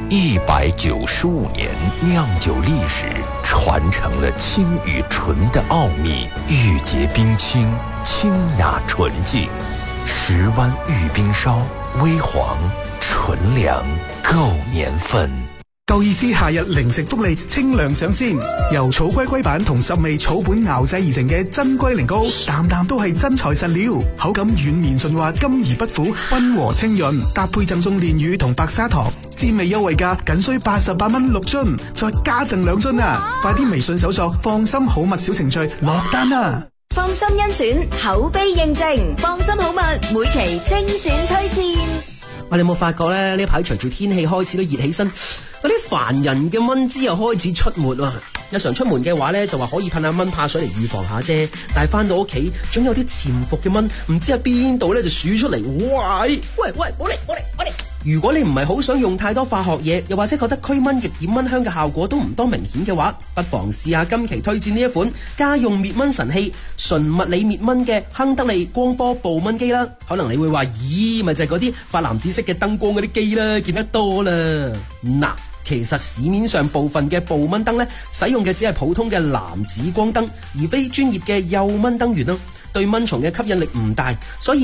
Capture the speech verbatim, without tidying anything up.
一百九十五年酿酒历史，传承了清与纯的奥秘，玉洁冰清，清雅纯净。十湾玉冰烧，微黄纯粮，够年份。 夠意思夏日零食福利清涼上鮮，由草龜龜板同十味草本熬製而成嘅真龜苓膏，啖啖都係真材實料，口感軟綿順滑，甘而不苦，溫和清潤，搭配贈送煉乳同白砂糖，滋味優惠價僅需八十八蚊六樽，再加贈兩樽啊！快啲微信搜索放心好物小程序落單啊！ 放心甄選，口碑認證，放心好物每期精選推薦。 我哋有冇發覺咧？呢排隨住天氣開始都熱起身，嗰啲煩人嘅蚊滋又開始出沒啊！日常出門嘅話咧，就話可以噴下蚊怕水嚟預防下啫。但係翻到屋企，總有啲潛伏嘅蚊，唔知喺邊度咧就鼠出嚟。喂喂喂，我嚟我嚟我嚟！如果你唔係好想用太多化學嘢，又或者覺得驅蚊液點蚊香嘅效果都唔多明顯嘅話，不妨試下今期推薦呢一款家用滅蚊神器，純物理滅蚊嘅亨得利光波捕蚊機啦。可能你會話，咦，咪就係嗰啲發藍紫色嘅燈光嗰啲機啦，見得多啦。嗱，其實市面上部分嘅捕蚊燈呢，使用嘅只係普通嘅藍紫光燈，而非專業嘅誘蚊燈源啦。對蚊蟲嘅吸引力唔大，所以